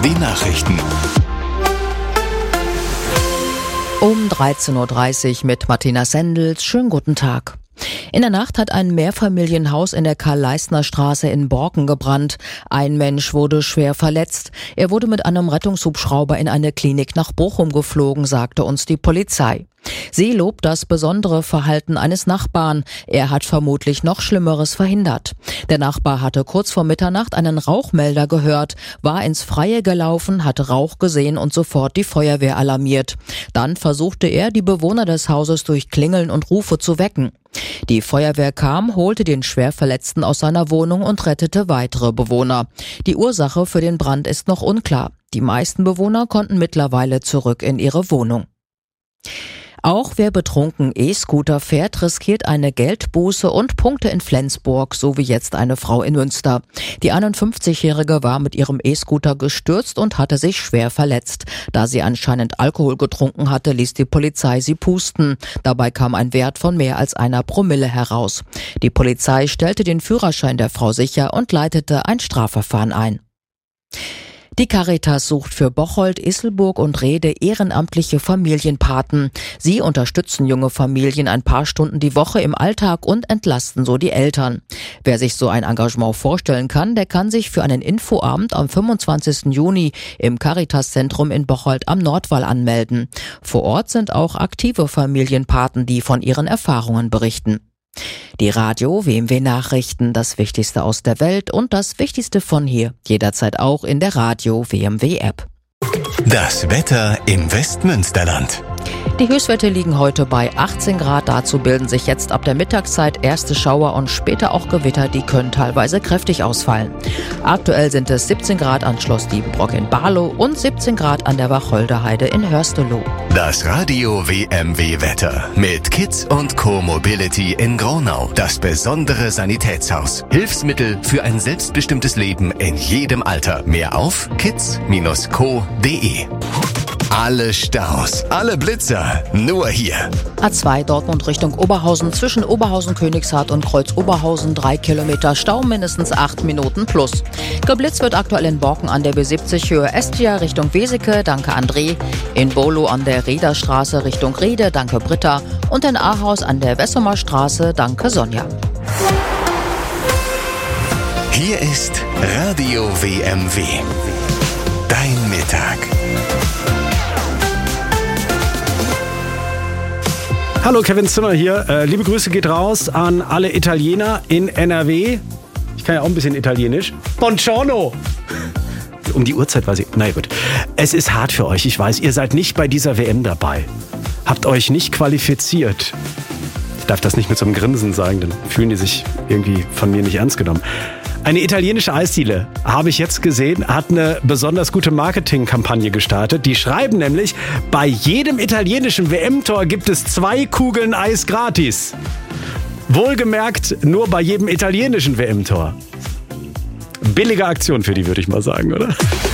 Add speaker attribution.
Speaker 1: Die Nachrichten.
Speaker 2: Um 13.30 Uhr mit Martina Sendels. Schönen guten Tag. In der Nacht hat ein Mehrfamilienhaus in der Karl-Leistner-Straße in Borken gebrannt. Ein Mensch wurde schwer verletzt. Er wurde mit einem Rettungshubschrauber in eine Klinik nach Bochum geflogen, sagte uns die Polizei. Sie lobt das besondere Verhalten eines Nachbarn. Er hat vermutlich noch Schlimmeres verhindert. Der Nachbar hatte kurz vor Mitternacht einen Rauchmelder gehört, war ins Freie gelaufen, hatte Rauch gesehen und sofort die Feuerwehr alarmiert. Dann versuchte er, die Bewohner des Hauses durch Klingeln und Rufe zu wecken. Die Feuerwehr kam, holte den Schwerverletzten aus seiner Wohnung und rettete weitere Bewohner. Die Ursache für den Brand ist noch unklar. Die meisten Bewohner konnten mittlerweile zurück in ihre Wohnung. Auch wer betrunken E-Scooter fährt, riskiert eine Geldbuße und Punkte in Flensburg, so wie jetzt eine Frau in Münster. Die 51-Jährige war mit ihrem E-Scooter gestürzt und hatte sich schwer verletzt. Da sie anscheinend Alkohol getrunken hatte, ließ die Polizei sie pusten. Dabei kam ein Wert von mehr als 1 Promille heraus. Die Polizei stellte den Führerschein der Frau sicher und leitete ein Strafverfahren ein. Die Caritas sucht für Bocholt, Isselburg und Rhede ehrenamtliche Familienpaten. Sie unterstützen junge Familien ein paar Stunden die Woche im Alltag und entlasten so die Eltern. Wer sich so ein Engagement vorstellen kann, der kann sich für einen Infoabend am 25. Juni im Caritas-Zentrum in Bocholt am Nordwall anmelden. Vor Ort sind auch aktive Familienpaten, die von ihren Erfahrungen berichten. Die Radio WMW Nachrichten, das Wichtigste aus der Welt und das Wichtigste von hier, jederzeit auch in der Radio WMW App.
Speaker 1: Das Wetter im Westmünsterland.
Speaker 2: Die Höchstwerte liegen heute bei 18 Grad. Dazu bilden sich jetzt ab der Mittagszeit erste Schauer und später auch Gewitter, die können teilweise kräftig ausfallen. Aktuell sind es 17 Grad an Schloss Diepenbrock in Barlow und 17 Grad an der Wacholderheide in Hörstelow.
Speaker 1: Das Radio WMW Wetter mit Kids und Co Mobility in Gronau. Das besondere Sanitätshaus. Hilfsmittel für ein selbstbestimmtes Leben in jedem Alter. Mehr auf kids-co.de. Alle Staus, alle Blitzer, nur hier.
Speaker 2: A2 Dortmund Richtung Oberhausen, zwischen Oberhausen-Königshardt und Kreuz-Oberhausen 3 Kilometer Stau, mindestens 8 Minuten plus. Geblitzt wird aktuell in Borken an der B70 Höhe Estia Richtung Weseke, danke André. In Bolo an der Rederstraße Richtung Rede, danke Britta. Und in Ahaus an der Wessumer Straße, danke Sonja.
Speaker 1: Hier ist Radio WMW. Dein Mittag.
Speaker 3: Hallo, Kevin Zimmer hier. Liebe Grüße geht raus an alle Italiener in NRW. Ich kann ja auch ein bisschen Italienisch. Buongiorno! Um die Uhrzeit weiß ich. Na gut. Es ist hart für euch, ich weiß. Ihr seid nicht bei dieser WM dabei. Habt euch nicht qualifiziert. Ich darf das nicht mit so einem Grinsen sagen, dann fühlen die sich irgendwie von mir nicht ernst genommen. Eine italienische Eisdiele, habe ich jetzt gesehen, hat eine besonders gute Marketingkampagne gestartet. Die schreiben nämlich, bei jedem italienischen WM-Tor gibt es 2 Kugeln Eis gratis. Wohlgemerkt, nur bei jedem italienischen WM-Tor. Billige Aktion für die, würde ich mal sagen, oder?